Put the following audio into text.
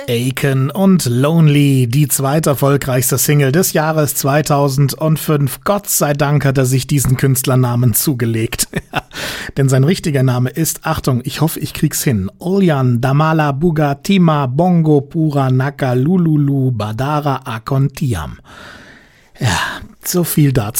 Aiken und Lonely, die zweiterfolgreichste Single des Jahres 2005. Gott sei Dank hat er sich diesen Künstlernamen zugelegt. Denn sein richtiger Name ist, Achtung, ich hoffe, ich krieg's hin, Oljan Damala Buga Tima Bongo Pura Naka Lululu Badara Akontiam. Ja, so viel dazu.